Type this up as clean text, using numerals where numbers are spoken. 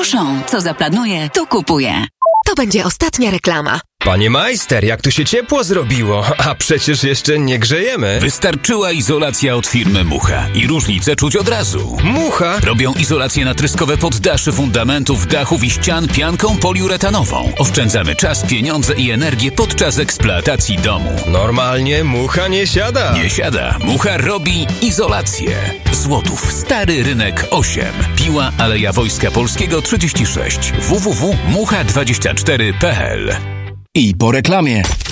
Auchan. Co zaplanuje, to kupuje. To będzie ostatnia reklama. Panie majster, jak tu się ciepło zrobiło, a przecież jeszcze nie grzejemy. Wystarczyła izolacja od firmy Mucha i różnicę czuć od razu. Mucha? Robią izolacje natryskowe poddaszy, fundamentów, dachów i ścian pianką poliuretanową. Oszczędzamy czas, pieniądze i energię podczas eksploatacji domu. Normalnie Mucha nie siada. Nie siada. Mucha robi izolację. Złotów, Stary Rynek 8. Piła, Aleja Wojska Polskiego 36. www.mucha24.pl. I po reklamie.